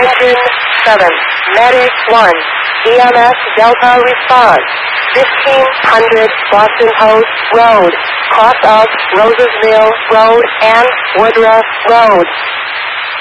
Engine 7, Medic 1, EMS Delta response. 1500 Boston Post Road, cross of Rosesville Road and Woodruff Road.